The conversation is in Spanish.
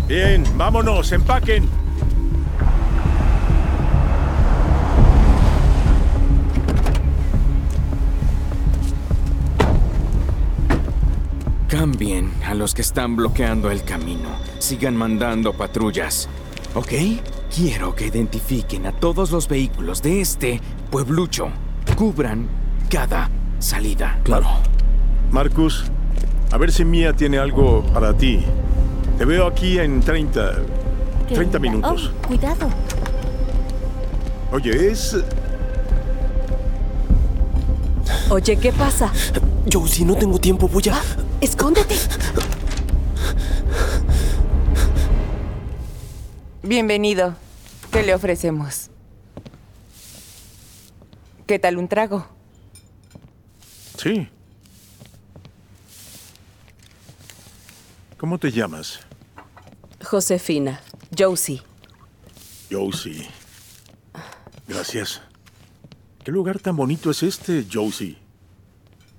Bien, vámonos, empaquen. Cambien a los que están bloqueando el camino. Sigan mandando patrullas, ¿ok? Quiero que identifiquen a todos los vehículos de este pueblucho. Cubran cada salida. Claro. Marcus, a ver si Mia tiene algo para ti. Te veo aquí en 30 minutos. Oh, cuidado. Oye, Oye, ¿qué pasa? Josie, no tengo tiempo, voy a... ¡Escóndete! Bienvenido. ¿Qué le ofrecemos? ¿Qué tal un trago? Sí. ¿Cómo te llamas? Josefina. Josie. Josie. Gracias. ¿Qué lugar tan bonito es este, Josie?